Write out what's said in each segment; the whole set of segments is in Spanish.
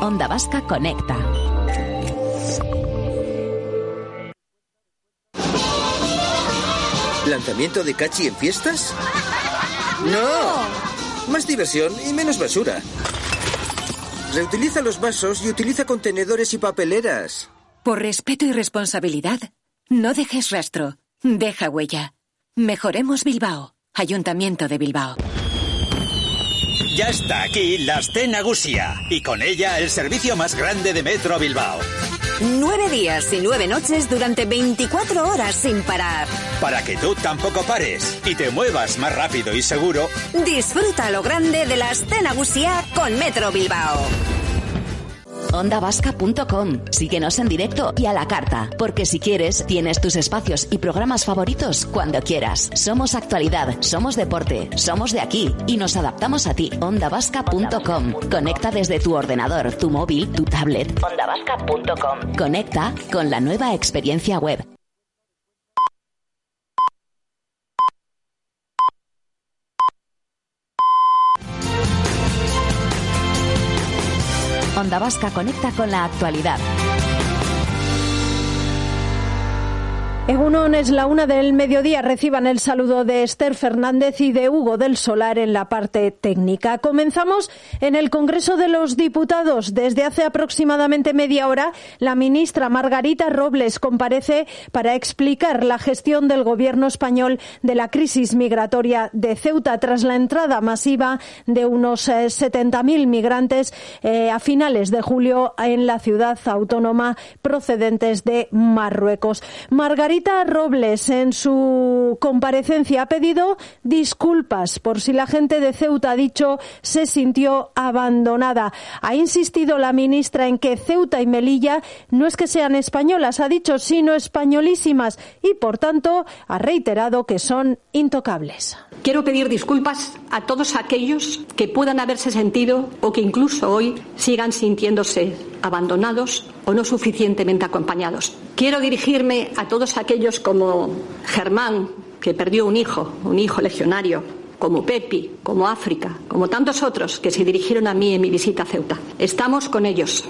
Onda Vasca conecta. ¿Lanzamiento de Cachi en fiestas? ¡No! Más diversión y menos basura. Reutiliza los vasos y utiliza contenedores y papeleras. Por respeto y responsabilidad, no dejes rastro, deja huella. Mejoremos Bilbao. Ayuntamiento de Bilbao. Ya está aquí la Aste Nagusia y con ella el servicio más grande de Metro Bilbao. 9 días y 9 noches durante 24 horas sin parar. Para que tú tampoco pares y te muevas más rápido y seguro. Disfruta lo grande de la Aste Nagusia con Metro Bilbao. Ondavasca.com. Síguenos en directo y a la carta, porque si quieres, tienes tus espacios y programas favoritos cuando quieras. Somos actualidad, somos deporte, somos de aquí y nos adaptamos a ti. Ondavasca.com. Conecta desde tu ordenador, tu móvil, tu tablet. Ondavasca.com. Conecta con la nueva experiencia web. Onda Vasca conecta con la actualidad. Egunon, es la 1 del mediodía. Reciban el saludo de Esther Fernández y de Hugo del Solar en la parte técnica. Comenzamos en el Congreso de los Diputados. Desde hace aproximadamente media hora, la ministra Margarita Robles comparece para explicar la gestión del gobierno español de la crisis migratoria de Ceuta tras la entrada masiva de unos 70.000 migrantes a finales de julio en la ciudad autónoma procedentes de Marruecos. Margarita Robles, en su comparecencia, ha pedido disculpas por si la gente de Ceuta, ha dicho, se sintió abandonada. Ha insistido la ministra en que Ceuta y Melilla no es que sean españolas, ha dicho, sino españolísimas, y por tanto ha reiterado que son intocables. Quiero pedir disculpas a todos aquellos que puedan haberse sentido o que incluso hoy sigan sintiéndose abandonados o no suficientemente acompañados. Quiero dirigirme a todos aquellos como Germán, que perdió un hijo legionario, como Pepi, como África, como tantos otros que se dirigieron a mí en mi visita a Ceuta. Estamos con ellos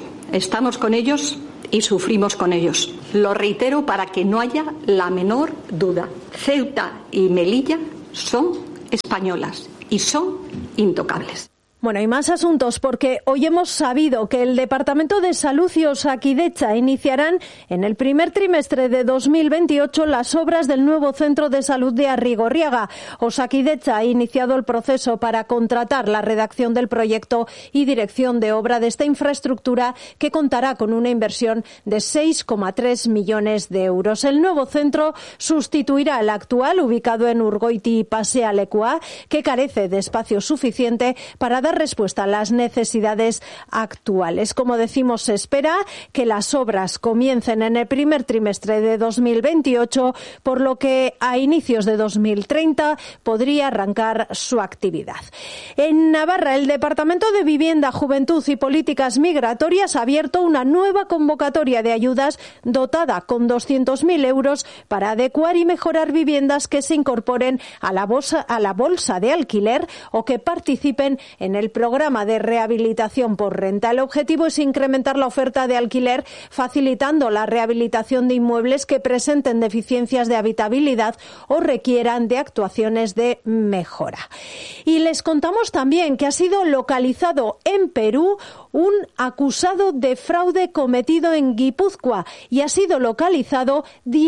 y sufrimos con ellos. Lo reitero para que no haya la menor duda. Ceuta y Melilla son españolas y son intocables. Bueno, y más asuntos, porque hoy hemos sabido que el Departamento de Salud y Osakidetza iniciarán en el primer trimestre de 2028 las obras del nuevo Centro de Salud de Arrigorriaga. Osakidetza ha iniciado el proceso para contratar la redacción del proyecto y dirección de obra de esta infraestructura, que contará con una inversión de 6,3 millones de euros. El nuevo centro sustituirá al actual, ubicado en Urgoiti Pasealekua, que carece de espacio suficiente para dar respuesta a las necesidades actuales. Como decimos, se espera que las obras comiencen en el primer trimestre de 2028, por lo que a inicios de 2030 podría arrancar su actividad. En Navarra, el Departamento de Vivienda, Juventud y Políticas Migratorias ha abierto una nueva convocatoria de ayudas dotada con 200.000 euros para adecuar y mejorar viviendas que se incorporen a la bolsa de alquiler o que participen en el programa de rehabilitación por renta. El objetivo es incrementar la oferta de alquiler, facilitando la rehabilitación de inmuebles que presenten deficiencias de habitabilidad o requieran de actuaciones de mejora. Y les contamos también que ha sido localizado en Perú un acusado de fraude cometido en Guipúzcoa y ha sido localizado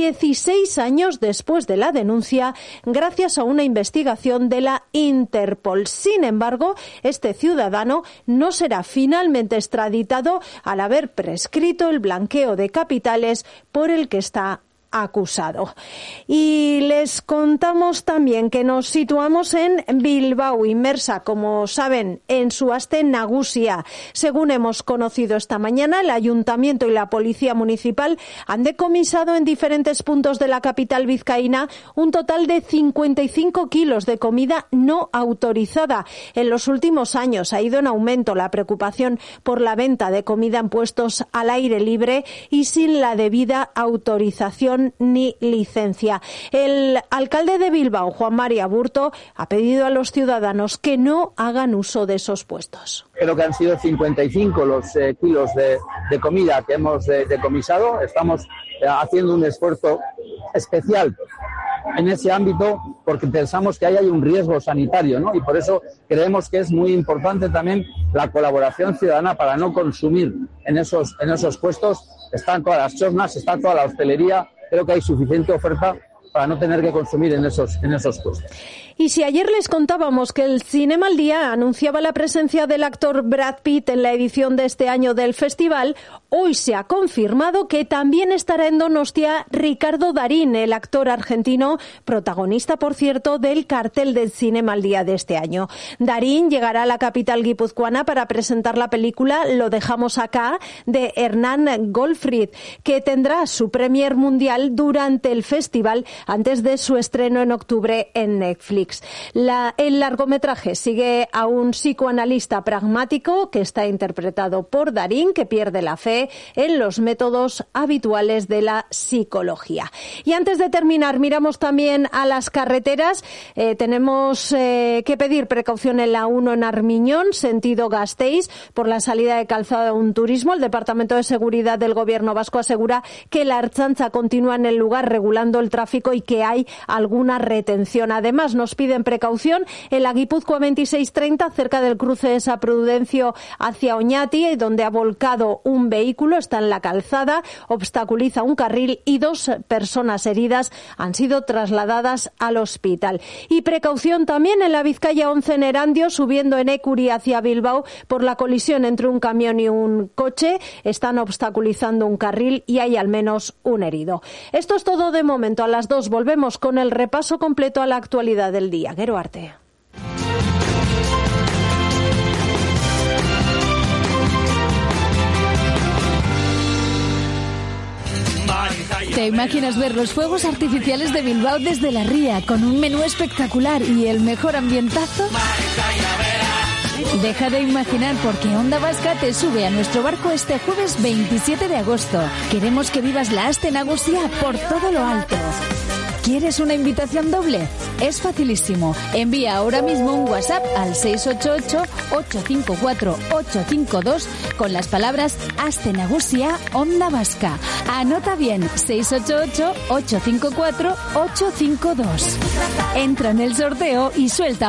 16 años después de la denuncia gracias a una investigación de la Interpol. Sin embargo, este ciudadano no será finalmente extraditado al haber prescrito el blanqueo de capitales por el que está acusado. Y les contamos también que nos situamos en Bilbao, inmersa, como saben, en su Aste Nagusia. Según hemos conocido esta mañana, el Ayuntamiento y la Policía Municipal han decomisado en diferentes puntos de la capital vizcaína un total de 55 kilos de comida no autorizada. En los últimos años ha ido en aumento la preocupación por la venta de comida en puestos al aire libre y sin la debida autorización autorización ni licencia. El alcalde de Bilbao, Juan Mari Aburto, ha pedido a los ciudadanos que no hagan uso de esos puestos. Creo que han sido 55 los kilos de comida que hemos decomisado. Estamos haciendo un esfuerzo especial en ese ámbito porque pensamos que ahí hay un riesgo sanitario, ¿no? Y por eso creemos que es muy importante también la colaboración ciudadana para no consumir en esos puestos. Están todas las chornas, está toda la hostelería. Creo que hay suficiente oferta para no tener que consumir en esos puestos. Y si ayer les contábamos que el Cinema al Día anunciaba la presencia del actor Brad Pitt en la edición de este año del festival, hoy se ha confirmado que también estará en Donostia Ricardo Darín, el actor argentino, protagonista, por cierto, del cartel del Cinema al Día de este año. Darín llegará a la capital guipuzcoana para presentar la película Lo dejamos acá, de Hernán Goldfried, que tendrá su premier mundial durante el festival antes de su estreno en octubre en Netflix. El largometraje sigue a un psicoanalista pragmático que está interpretado por Darín, que pierde la fe en los métodos habituales de la psicología. Y antes de terminar, miramos también a las carreteras. Tenemos que pedir precaución en la 1 en Armiñón, sentido Gasteiz, por la salida de Calzada de un Turismo. El Departamento de Seguridad del Gobierno vasco asegura que la Ertzaintza continúa en el lugar regulando el tráfico y que hay alguna retención. Además, nos piden precaución en la Guipúzcoa 2630, cerca del cruce de San Prudencio hacia Oñati, donde ha volcado un vehículo, está en la calzada, obstaculiza un carril y 2 personas heridas han sido trasladadas al hospital. Y precaución también en la Vizcaya 11 en Erandio, subiendo en Ecuri hacia Bilbao por la colisión entre un camión y un coche. Están obstaculizando un carril y hay al menos un herido. Esto es todo de momento. A las 2 volvemos con el repaso completo a la actualidad del día. Gero arte. ¿Te imaginas ver los fuegos artificiales de Bilbao desde la ría con un menú espectacular y el mejor ambientazo? Deja de imaginar porque Onda Vasca te sube a nuestro barco este jueves 27 de agosto. Queremos que vivas la Aste Nagusia por todo lo alto. ¿Quieres una invitación doble? Es facilísimo. Envía ahora mismo un WhatsApp al 688-854-852 con las palabras Aste Nagusia Onda Vasca. Anota bien, 688-854-852. Entra en el sorteo y suelta